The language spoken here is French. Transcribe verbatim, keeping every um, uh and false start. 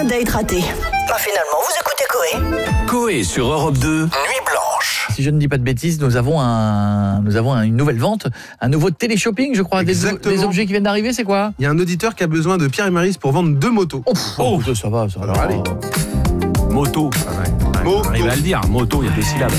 date raté. Bah finalement, vous écoutez Coé. Coé sur Europe deux, Nuit Blanche. Si je ne dis pas de bêtises, nous avons un, nous avons une nouvelle vente, un nouveau téléshopping, je crois. Des, des objets qui viennent d'arriver, c'est quoi? Il y a un auditeur qui a besoin de Pierre et Maryse pour vendre deux motos. Oh, pff, oh ça va, ça va. Alors allez. Moto. Ah ouais. Moto. Arrive à le dire, moto, il y a deux syllabes.